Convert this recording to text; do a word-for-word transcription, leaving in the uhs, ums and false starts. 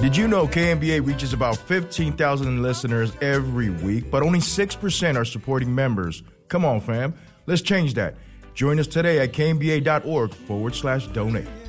Did you know K N B A reaches about fifteen thousand listeners every week, but only six percent are supporting members? Come on, fam. Let's change that. Join us today at knba.org forward slash donate.